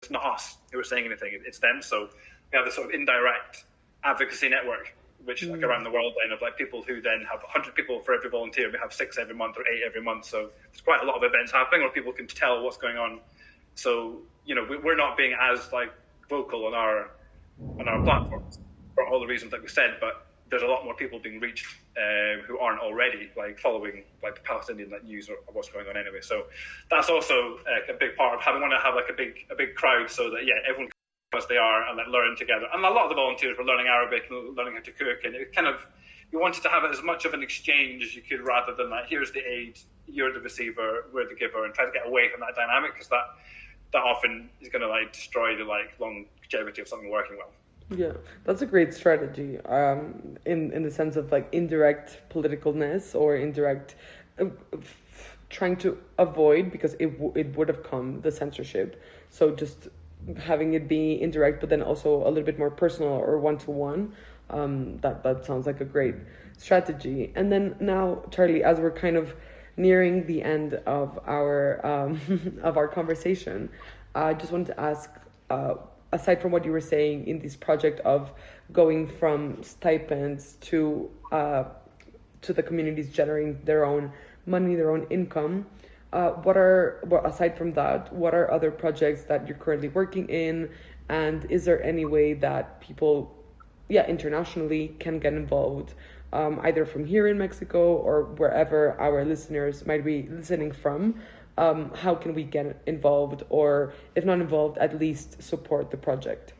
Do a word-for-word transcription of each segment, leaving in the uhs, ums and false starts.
it's not us who are saying anything, it's them. So we have this sort of indirect advocacy network, which mm. like around the world then, of like people who then have one hundred people for every volunteer. We have six every month or eight every month. So there's quite a lot of events happening where people can tell what's going on. So, you know, we're not being as like vocal on our on our platforms for all the reasons that we said, but there's a lot more people being reached uh, who aren't already like following like the Palestinian like, news or, or what's going on anyway. So that's also uh, a big part of having want to have like a big a big crowd, so that yeah, everyone can as they are and like learn together. And a lot of the volunteers were learning Arabic and learning how to cook, and it kind of you wanted to have it as much of an exchange as you could, rather than like here's the aid, you're the receiver, we're the giver, and try to get away from that dynamic, because that that often is going to like destroy the like longevity of something working well. Yeah, that's a great strategy um, in, in the sense of like indirect politicalness or indirect uh, f- trying to avoid, because it, w- it would have come, the censorship. So just having it be indirect, but then also a little bit more personal or one-to-one. Um, that, that sounds like a great strategy. And then now, Charlie, as we're kind of nearing the end of our, um, of our conversation, I just wanted to ask, uh, aside from what you were saying in this project of going from stipends to uh, to the communities generating their own money, their own income, uh, what are, well, aside from that, what are other projects that you're currently working in? And is there any way that people, yeah, internationally can get involved, um, either from here in Mexico or wherever our listeners might be listening from? Um, how can we get involved, or if not involved, at least support the project?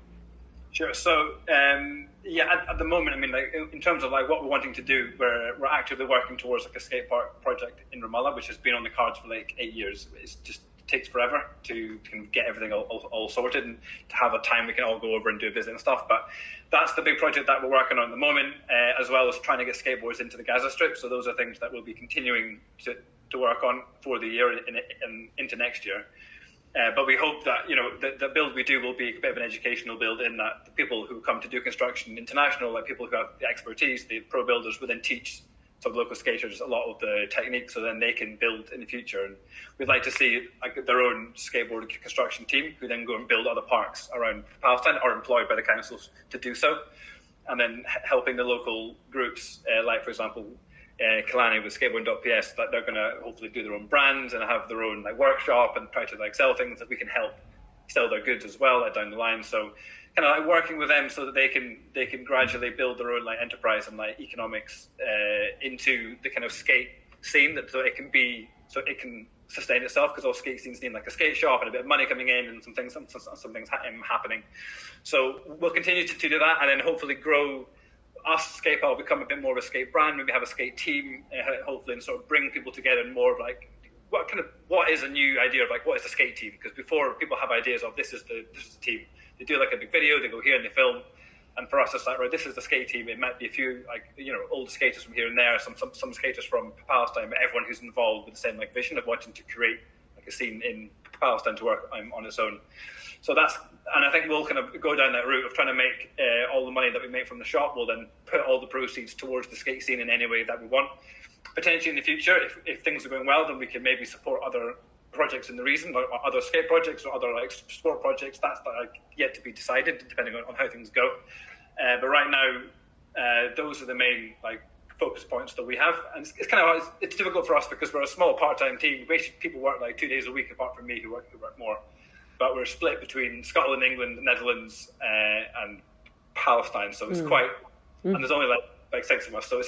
Sure. So um, yeah, at, at the moment, I mean, like in terms of like what we're wanting to do, we're we're actively working towards like a skate park project in Ramallah, which has been on the cards for like eight years. It's just it takes forever to kind of get everything all, all, all sorted, and to have a time we can all go over and do a visit and stuff. But that's the big project that we're working on at the moment, uh, as well as trying to get skateboards into the Gaza Strip. So those are things that we'll be continuing to. to work on for the year and, and into next year. Uh, but we hope that, you know, the, the build we do will be a bit of an educational build, in that the people who come to do construction international, like people who have the expertise, the pro builders, will then teach some local skaters a lot of the techniques, so then they can build in the future. And we'd like to see like their own skateboard construction team who then go and build other parks around Palestine, or employed by the councils to do so. And then helping the local groups, uh, like, for example, Uh, Kalani with skateboarding.ps, that they're going to hopefully do their own brands and have their own like workshop and try to like sell things that we can help sell their goods as well like, down the line. So kind of like working with them so that they can they can gradually build their own like enterprise and like economics uh, into the kind of skate scene, that so it can be so it can sustain itself, because all skate scenes need like a skate shop and a bit of money coming in and some things some, some, some things ha- happening. So we'll continue to, to do that, and then hopefully grow us, Skatepal, will become a bit more of a skate brand, maybe have a skate team, uh, hopefully, and sort of bring people together and more of like, what kind of, what is a new idea of like, what is the skate team? Because before, people have ideas of this is the this is the team. They do like a big video, they go here and they film, and for us, it's like, right, this is the skate team. It might be a few like, you know, old skaters from here and there, some some, some skaters from Palestine, but everyone who's involved with the same like vision of wanting to create like a scene in Palestine to work um, on its own. So that's, and I think we'll kind of go down that route of trying to make uh, all the money that we make from the shop, we'll then put all the proceeds towards the skate scene in any way that we want. Potentially in the future, if, if things are going well, then we can maybe support other projects in the region, or other skate projects or other like sport projects. That's like yet to be decided, depending on, on how things go. Uh, but right now, uh, those are the main like focus points that we have, and it's, it's kind of it's, it's difficult for us because we're a small part-time team. Basically, people work like two days a week, apart from me, who work who work more. But we're split between Scotland, England, the Netherlands, uh, and Palestine. So it's mm. quite, mm. and there's only like like six of us. So it's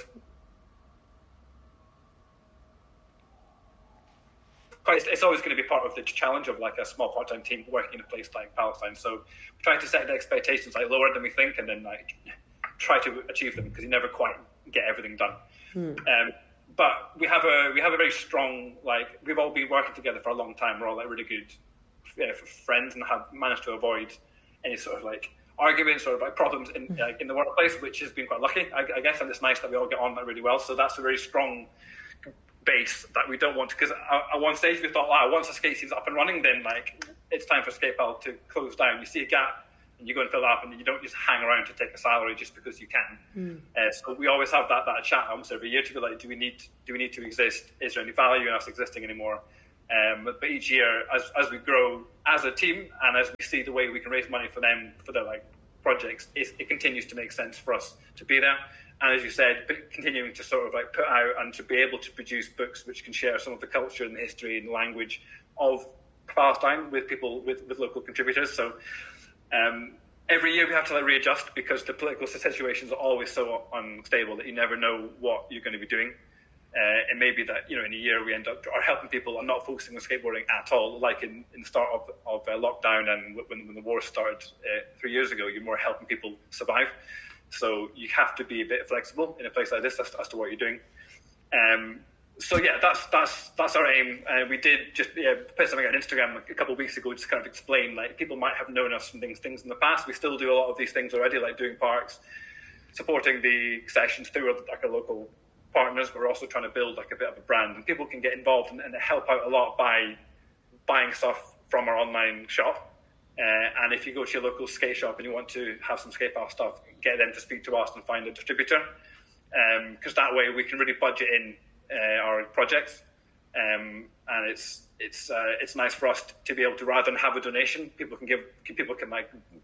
quite, it's always going to be part of the challenge of like a small part-time team working in a place like Palestine. So we try to set the expectations like lower than we think, and then like try to achieve them, because you never quite get everything done. Mm. Um, but we have a we have a very strong, like, we've all been working together for a long time. We're all like really good Yeah, for friends, and have managed to avoid any sort of like arguments or like problems in like, in the workplace, which has been quite lucky, I, I guess. And it's nice that we all get on really well. So that's a very strong base that we don't want to, because at one stage we thought, wow, once the skate scene's up and running, then like it's time for Skatepal to close down. You see a gap and you go and fill it up, and you don't just hang around to take a salary just because you can. Mm. Uh, so we always have that that chat almost every year to be like, do we need do we need to exist? Is there any value in us existing anymore? Um, but, but each year, as as we grow as a team and as we see the way we can raise money for them for their like projects, it, it continues to make sense for us to be there. And as you said, continuing to sort of like put out and to be able to produce books which can share some of the culture and the history and language of Palestine with people, with, with local contributors. So um, every year we have to like readjust because the political situations are always so unstable that you never know what you're going to be doing. Uh, it may be that, you know, in a year we end up are helping people and not focusing on skateboarding at all, like in, in the start of, of uh, lockdown and when, when the war started uh, three years ago, you're more helping people survive. So you have to be a bit flexible in a place like this as, as to what you're doing. Um, so yeah, that's that's that's our aim. Uh, we did just yeah, put something on Instagram a couple of weeks ago, just kind of explain, like, people might have known us from things things in the past. We still do a lot of these things already, like doing parks, supporting the sessions through like a local partners. We're also trying to build like a bit of a brand, and people can get involved and, and help out a lot by buying stuff from our online shop. Uh, and if you go to your local skate shop and you want to have some skate park stuff, get them to speak to us and find a distributor, because um, that way we can really budget in uh, our projects. Um, and it's it's uh, it's nice for us to be able to, rather than have a donation, people can give people can like